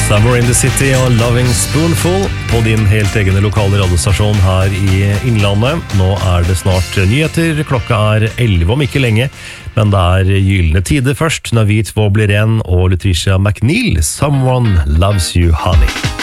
Summer in the City og Loving Spoonful på din helt egen lokale radiostasjon her i Innlandet. Nå det snart nyheter, klokka 11 om ikke lenge, men det gyllene tider først når vi två blir en og Letitia McNeil, Someone Loves You Honey.